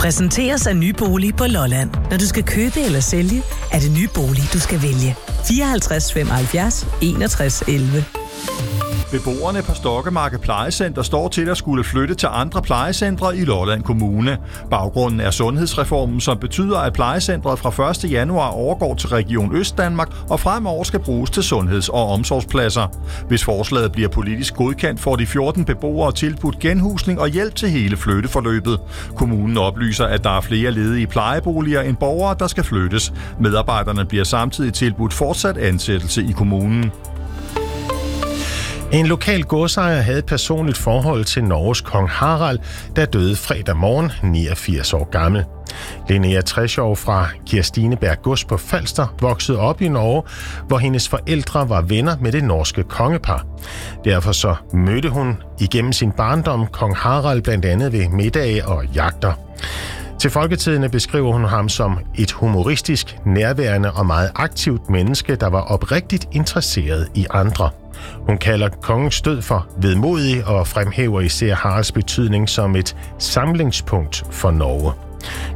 Præsenteres af Nye Bolig på Lolland. Når du skal købe eller sælge, er det Nye Bolig, du skal vælge. 54 75 61 11. Beboerne på Stokkemarke Plejecenter står til at skulle flytte til andre plejecentre i Lolland Kommune. Baggrunden er sundhedsreformen, som betyder, at plejecentret fra 1. januar overgår til Region Østdanmark og fremover skal bruges til sundheds- og omsorgspladser. Hvis forslaget bliver politisk godkendt, får de 14 beboere tilbudt genhusning og hjælp til hele flytteforløbet. Kommunen oplyser, at der er flere ledige plejeboliger end borgere, der skal flyttes. Medarbejderne bliver samtidig tilbudt fortsat ansættelse i kommunen. En lokal godsejer havde et personligt forhold til Norges kong Harald, der døde fredag morgen, 89 år gammel. Linnea Treschow fra Kirstineberg Gods på Falster voksede op i Norge, hvor hendes forældre var venner med det norske kongepar. Derfor så mødte hun igennem sin barndom kong Harald blandt andet ved middage og jagter. Til Folketidende beskriver hun ham som et humoristisk, nærværende og meget aktivt menneske, der var oprigtigt interesseret i andre. Hun kalder kongens død for vedmodig og fremhæver især Haralds betydning som et samlingspunkt for Norge.